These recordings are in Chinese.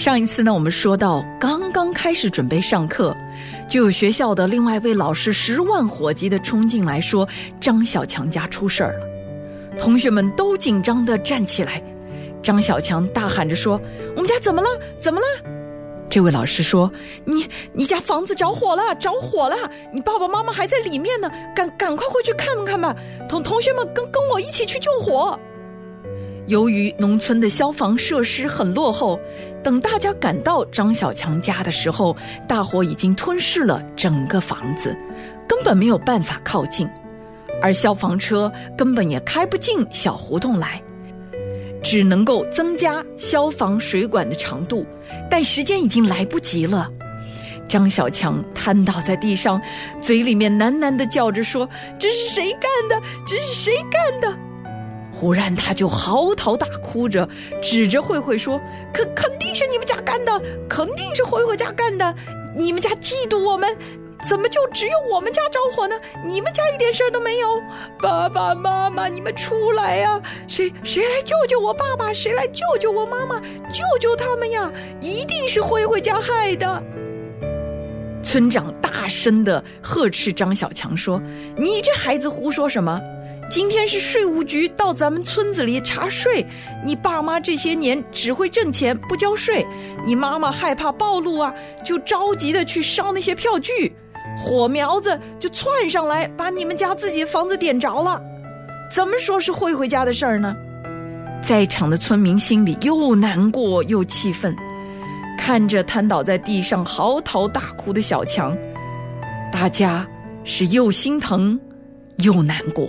上一次呢，我们说到刚刚开始准备上课，就有学校的另外一位老师10万火急的冲进来说张小强家出事儿了。同学们都紧张地站起来，张小强大喊着说：我们家怎么了？怎么了？这位老师说：你家房子着火了，你爸爸妈妈还在里面呢，赶快回去看看吧，同学们跟我一起去救火。由于农村的消防设施很落后，等大家赶到张小强家的时候，大火已经吞噬了整个房子，根本没有办法靠近，而消防车根本也开不进小胡同来，只能够增加消防水管的长度，但时间已经来不及了。张小强瘫倒在地上，嘴里面喃喃地叫着说：这是谁干的？这是谁干的？忽然他就嚎啕大哭着，指着慧慧说：肯定是你们家干的，肯定是慧慧家干的，你们家嫉妒我们，怎么就只有我们家着火呢？你们家一点事儿都没有。爸爸妈妈，你们出来呀！谁来救救我爸爸？谁来救救我妈妈？救救他们呀！一定是慧慧家害的。村长大声地呵斥张小强说：你这孩子胡说什么？今天是税务局到咱们村子里查税，你爸妈这些年只会挣钱不交税，你妈妈害怕暴露啊，就着急的去烧那些票据，火苗子就窜上来，把你们家自己的房子点着了，怎么说是慧慧家的事儿呢？在场的村民心里又难过又气愤，看着瘫倒在地上嚎啕大哭的小强，大家是又心疼又难过。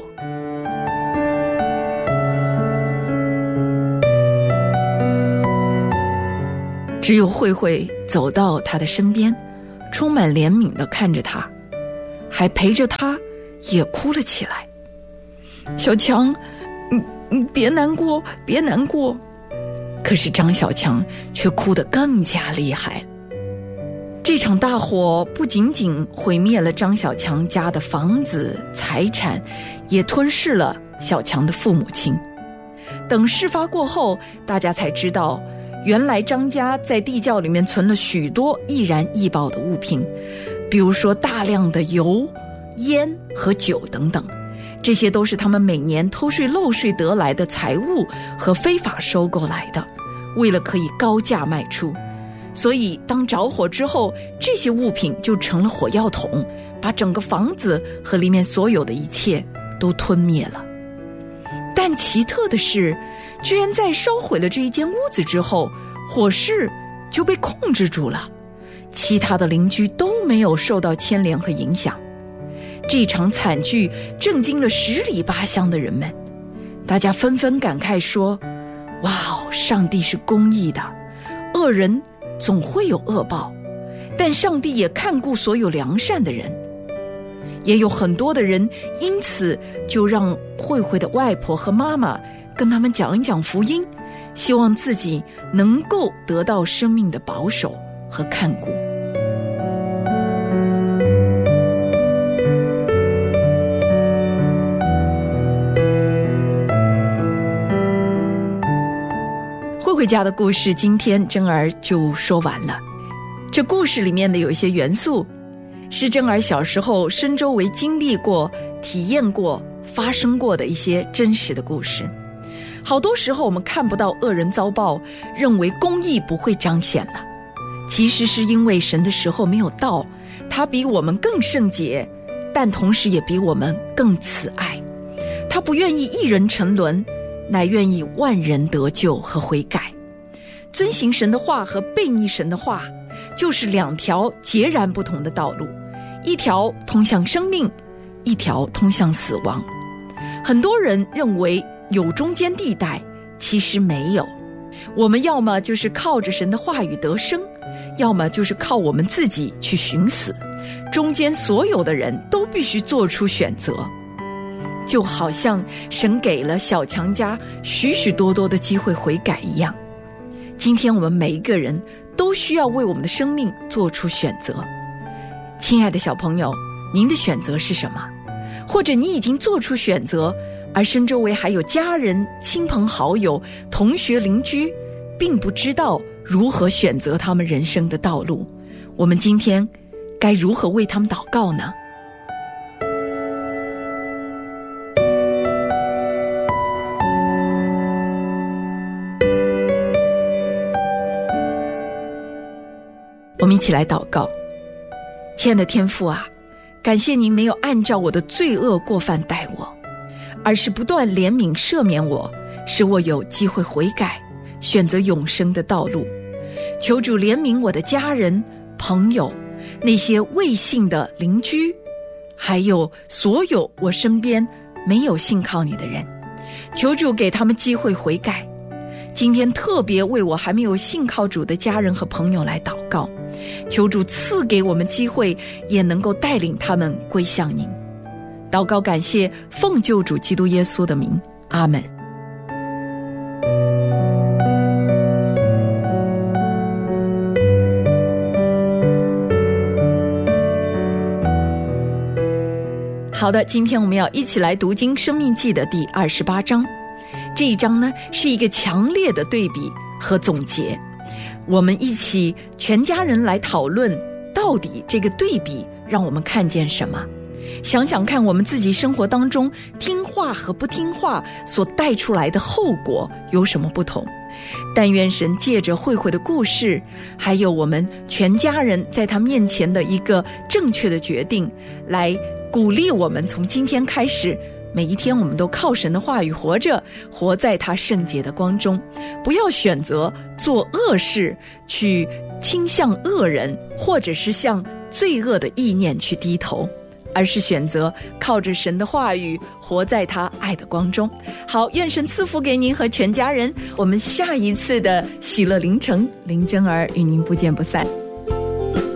只有慧慧走到他的身边，充满怜悯地看着他，还陪着他也哭了起来。小强，你别难过，别难过。可是张小强却哭得更加厉害。这场大火不仅仅毁灭了张小强家的房子财产，也吞噬了小强的父母亲。等事发过后，大家才知道，原来张家在地窖里面存了许多易燃易爆的物品，比如说大量的油、烟和酒等等，这些都是他们每年偷税漏税得来的财物和非法收购来的，为了可以高价卖出。所以当着火之后，这些物品就成了火药桶，把整个房子和里面所有的一切都吞灭了。但奇特的是，居然在烧毁了这一间屋子之后，火势就被控制住了，其他的邻居都没有受到牵连和影响。这场惨剧震惊了10里8乡的人们，大家纷纷感慨说：哇哦，上帝是公义的，恶人总会有恶报，但上帝也看顾所有良善的人。也有很多的人因此就让慧慧的外婆和妈妈跟他们讲一讲福音，希望自己能够得到生命的保守和看顾。慧慧家的故事今天珍儿就说完了。这故事里面的有一些元素是珍儿小时候身周围经历过、体验过、发生过的一些真实的故事。好多时候我们看不到恶人遭报，认为公义不会彰显了，其实是因为神的时候没有到，他比我们更圣洁，但同时也比我们更慈爱。他不愿意一人沉沦，乃愿意万人得救和悔改。遵行神的话和悖逆神的话，就是2条截然不同的道路，一条通向生命，一条通向死亡。很多人认为有中间地带，其实没有。我们要么就是靠着神的话语得生，要么就是靠我们自己去寻死，中间所有的人都必须做出选择。就好像神给了小强家许许多多的机会悔改一样，今天我们每一个人都需要为我们的生命做出选择。亲爱的小朋友，您的选择是什么？或者你已经做出选择，而身周围还有家人、亲朋好友、同学、邻居并不知道如何选择他们人生的道路。我们今天该如何为他们祷告呢？我们一起来祷告。亲爱的天父啊，感谢您没有按照我的罪恶过犯待我，而是不断怜悯赦免我，使我有机会悔改，选择永生的道路。求主怜悯我的家人、朋友，那些未信的邻居，还有所有我身边没有信靠你的人，求主给他们机会悔改。今天特别为我还没有信靠主的家人和朋友来祷告，求主赐给我们机会，也能够带领他们归向您。祷告感谢，奉救主基督耶稣的名，阿们。好的，今天我们要一起来读经生命记的第28章。这一章呢，是一个强烈的对比和总结。我们一起全家人来讨论，到底这个对比让我们看见什么？想想看，我们自己生活当中听话和不听话所带出来的后果有什么不同？但愿神借着慧慧的故事，还有我们全家人在他面前的一个正确的决定，来鼓励我们从今天开始，每一天我们都靠神的话语活着，活在他圣洁的光中，不要选择做恶事，去倾向恶人，或者是向罪恶的意念去低头，而是选择靠着神的话语活在他爱的光中。好，愿神赐福给您和全家人，我们下一次的喜乐凌晨林真儿与您不见不散。